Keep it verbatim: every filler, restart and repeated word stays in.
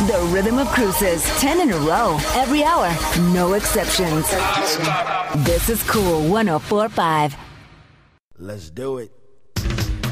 The Rhythm of Cruises. ten in a row. Every hour. No exceptions. This is Cool one oh four point five. Let's do it.